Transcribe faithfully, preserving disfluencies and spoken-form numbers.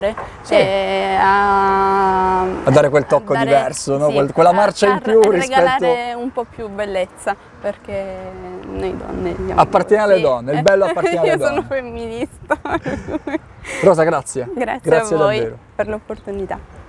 Sì. E a, a dare quel tocco dare, diverso, no? sì, Quel, quella marcia a, in più a rispetto... regalare un po' più bellezza, perché noi donne diamo, appartiene alle sì. donne, il bello appartiene alle Io donne. sono femminista. Rosa, grazie. Grazie, Grazie a voi davvero. per l'opportunità.